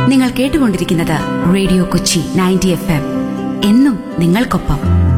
നിങ്ങൾ കേട്ടുകൊണ്ടിരിക്കുന്നത് radio Kochi 90 FM. എന്നും നിങ്ങൾക്കൊപ്പം.